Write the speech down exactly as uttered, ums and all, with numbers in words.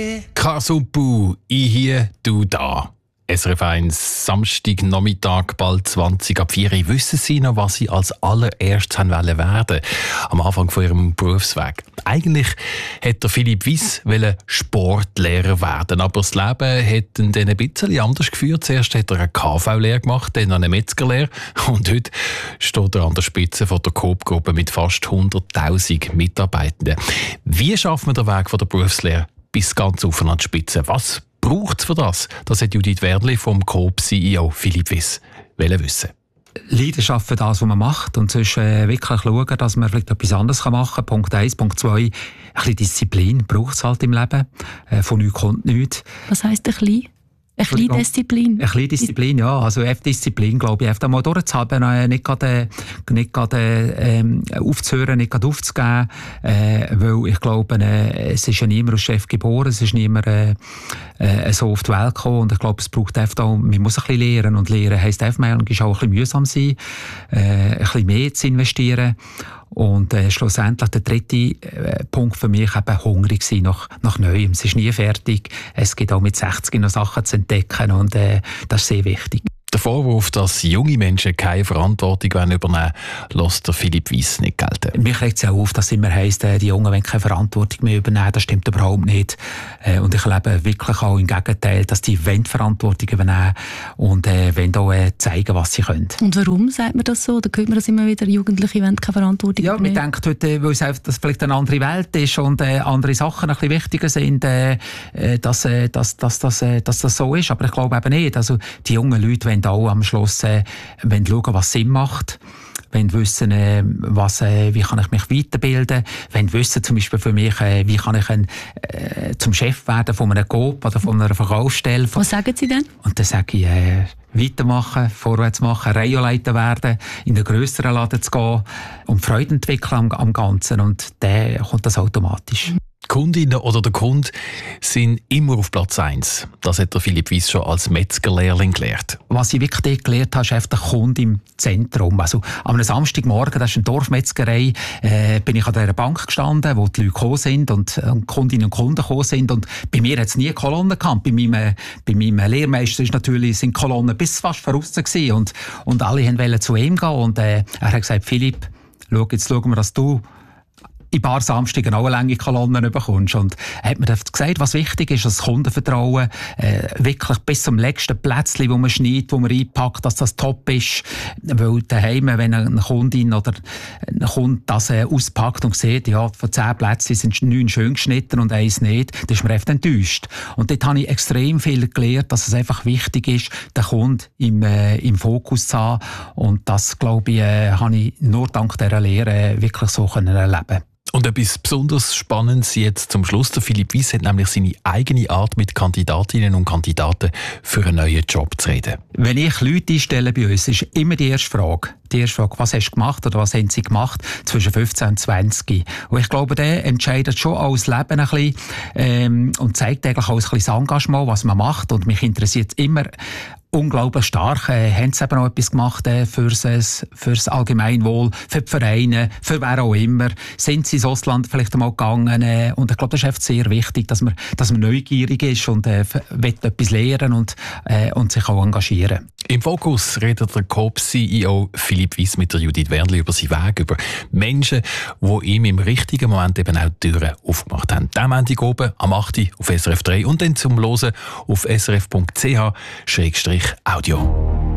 Kasumpu, ich hier, du da. S R F eins, Samstagnachmittag, bald zwanzig ab vier. Wissen Sie noch, was Sie als allererstes haben wollen werden am Anfang von Ihrem Berufsweg? Eigentlich hätte Philipp Wiss Sportlehrer werden, aber das Leben hat ihn dann ein bisschen anders geführt. Zuerst hat er eine K V-Lehre gemacht, dann eine Metzgerlehre und heute steht er an der Spitze von der Coop-Gruppe mit fast hunderttausend Mitarbeitenden. Wie schafft man den Weg von der Berufslehre bis ganz auf an die Spitze? Was braucht es für das? Das hat Judith Werdli vom Coop-C E O Philipp Wiss wissen. Leidenschaft für das, was man macht und sonst äh, wirklich schauen, dass man vielleicht etwas anderes machen kann. Punkt eins. Punkt zwei. Ein bisschen Disziplin braucht es halt im Leben. Äh, von nichts kommt nichts. Was heisst ein bisschen? Ein bisschen Disziplin? Ein bisschen Disziplin, ja. Also Disziplin, glaube ich, einfach mal durchzuhalten, äh, nicht gerade, nicht gerade ähm, aufzuhören, nicht gerade aufzugeben, äh, weil ich glaube, äh, es ist ja niemand als Chef geboren, es ist niemand äh, äh, so auf die Welt gekommen und ich glaube, es braucht einfach auch, man muss ein bisschen lernen und lernen heisst einfach, man ist auch ein bisschen mühsam sein, äh, ein bisschen mehr zu investieren. Und äh, schlussendlich der dritte äh, Punkt für mich eben hungrig sein nach, nach Neuem. Es ist nie fertig. Es gibt auch mit sechzig noch Sachen zu entdecken und äh, das ist sehr wichtig. Der Vorwurf, dass junge Menschen keine Verantwortung übernehmen wollen, lässt der Philipp Wiss nicht gelten. Mich regt es auch auf, dass es immer heisst, die Jungen wollen keine Verantwortung mehr übernehmen. Das stimmt überhaupt nicht. Und ich lebe wirklich auch im Gegenteil, dass die wollen Verantwortung übernehmen und äh, wollen auch äh, zeigen, was sie können. Und warum sagt man das so? Oder hört man das immer wieder, Jugendliche wollen keine Verantwortung ja, übernehmen? Ja, man denkt heute, weil es einfach, dass vielleicht eine andere Welt ist und äh, andere Sachen ein bisschen wichtiger sind, äh, dass, äh, dass, dass, dass, äh, dass das so ist. Aber ich glaube eben nicht. Also, die jungen Leute wollen auch am Schluss äh, wollen schauen, was Sinn macht. Wenn wissen, äh, was, äh, wie kann ich mich weiterbilden, wenn wissen zum Beispiel für mich, äh, wie kann ich ein, äh, zum Chef werden von einem Coop oder von einer Verkaufsstelle. Was sagen Sie denn? Und dann sage ich, äh, weitermachen, vorwärts machen, Reihenleiter werden, in den grösseren Laden zu gehen und Freude entwickeln am, am Ganzen und dann kommt das automatisch. Die Kundinnen oder der Kunde sind immer auf Platz eins. Das hat der Philipp Wiss schon als Metzgerlehrling gelernt. Was ich wirklich gelernt habe, ist einfach der Kunde im Zentrum. Also, am Samstagmorgen, das ist eine Dorfmetzgerei, äh, bin ich an dieser Bank gestanden, wo die Leute gekommen sind und äh, Kundinnen und Kunden gekommen sind. Und bei mir hat es nie Kolonnen gehabt. Bei meinem, äh, bei meinem Lehrmeister ist natürlich, sind Kolonnen bis fast voraus gewesen. Und, und alle wollten zu ihm gehen. Und äh, er hat gesagt, Philipp, schau, jetzt schauen wir, dass du in ein paar Samstagen auch eine lange Kolonnen bekommst. Und er hat mir gesagt, was wichtig ist, das Kundenvertrauen, äh, wirklich bis zum letzten Plätzchen, wo man schneidet, wo man einpackt, dass das top ist. Weil daheim, wenn eine Kundin oder ein Kunde das äh, auspackt und sieht, ja, von zehn Plätzchen sind neun schön geschnitten und eins nicht, dann ist man echt enttäuscht. Und dort habe ich extrem viel gelernt, dass es einfach wichtig ist, den Kunden im, äh, im Fokus zu haben. Und das, glaube ich, äh, habe ich nur dank dieser Lehre äh, wirklich so können erleben. Und etwas besonders Spannendes jetzt zum Schluss. Der Philipp Wiss hat nämlich seine eigene Art, mit Kandidatinnen und Kandidaten für einen neuen Job zu reden. Wenn ich Leute einstelle bei uns, ist immer die erste Frage. Die erste Frage, was hast du gemacht oder was haben sie gemacht zwischen fünfzehn und zwanzig? Und ich glaube, der entscheidet schon auch das Leben ein bisschen ähm, und zeigt eigentlich auch ein bisschen das Engagement, was man macht. Und mich interessiert immer unglaublich stark. Äh, haben sie eben auch etwas gemacht äh, fürs, äh, fürs Allgemeinwohl, für die Vereine, für wer auch immer. Sind sie ins Ausland vielleicht einmal gegangen? Äh, und ich glaube, das ist echt sehr wichtig, dass man, dass man neugierig ist und äh, will etwas lernen und, äh, und sich auch engagieren. Im Fokus redet der Coop-C E O Philipp Wiss mit der Judith Werdli über seinen Weg, über Menschen, die ihm im richtigen Moment eben auch die Türen aufgemacht haben. Diesen Montag oben am acht Uhr auf S R F drei und dann zum Hören auf S R F Punkt C H Audio.